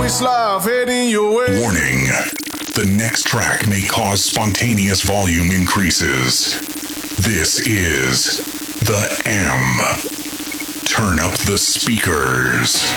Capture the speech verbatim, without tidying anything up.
Ice Live heading your way. Warning. The next track may cause spontaneous volume increases. This is the M. Turn up the speakers.